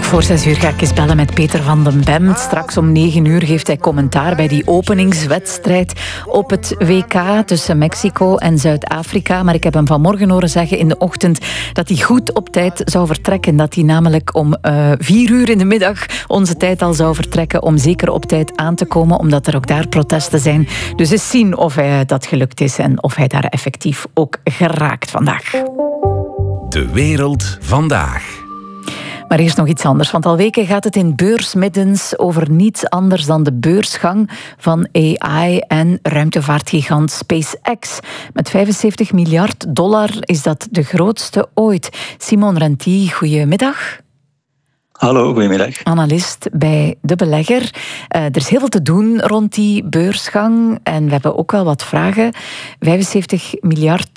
Voor 6 uur ga ik eens bellen met Peter van den Bemt. Straks om 9 uur geeft hij commentaar bij die openingswedstrijd op het WK tussen Mexico en Zuid-Afrika. Maar ik heb hem vanmorgen horen zeggen in de ochtend dat hij goed op tijd zou vertrekken. Dat hij namelijk om 4 uur in de middag onze tijd al zou vertrekken om zeker op tijd aan te komen, omdat er ook daar protesten zijn. Dus eens zien of dat gelukt is en of hij daar effectief ook geraakt vandaag. De wereld vandaag. Maar eerst nog iets anders, want al weken gaat het in Beursmiddens over niets anders dan de beursgang van AI en ruimtevaartgigant SpaceX. Met $75 miljard is dat de grootste ooit. Simon Renty, goedemiddag. Hallo, goedemiddag. Analist bij De Belegger. Er is heel veel te doen rond die beursgang en we hebben ook wel wat vragen. $75 miljard.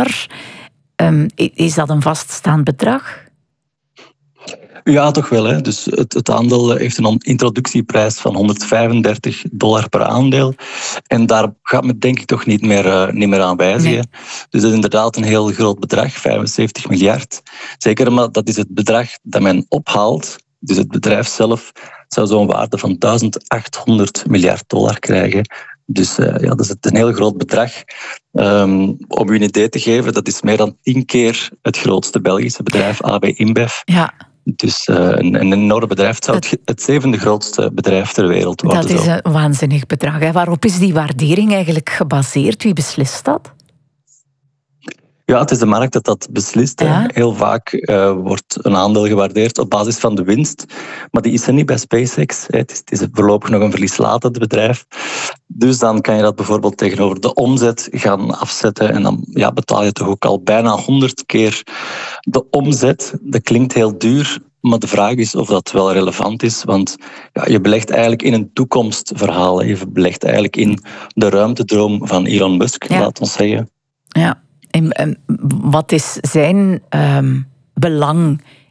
Is dat een vaststaand bedrag? Ja, toch wel. Hè. Dus het aandeel heeft een introductieprijs van $135 per aandeel. En daar gaat men denk ik toch niet meer aan wijzigen. Nee. Dus dat is inderdaad een heel groot bedrag, $75 miljard. Zeker, maar dat is het bedrag dat men ophaalt. Dus het bedrijf zelf zou zo'n waarde van $1800 miljard krijgen. Dus dat is een heel groot bedrag. Om u een idee te geven, dat is meer dan 10 keer het grootste Belgische bedrijf, AB InBev. Ja. Dus een enorm bedrijf. Het zou het 7e grootste bedrijf ter wereld worden. Dat is een waanzinnig bedrag. Hè? Waarop is die waardering eigenlijk gebaseerd? Wie beslist dat? Ja, het is de markt dat beslist. Ja. Heel vaak wordt een aandeel gewaardeerd op basis van de winst. Maar die is er niet bij SpaceX. Het is voorlopig nog een verlieslatend bedrijf. Dus dan kan je dat bijvoorbeeld tegenover de omzet gaan afzetten. En dan betaal je toch ook al bijna 100 keer de omzet. Dat klinkt heel duur. Maar de vraag is of dat wel relevant is. Want je belegt eigenlijk in een toekomstverhaal. Je belegt eigenlijk in de ruimtedroom van Elon Musk, laat ons zeggen. Ja. En wat is zijn belang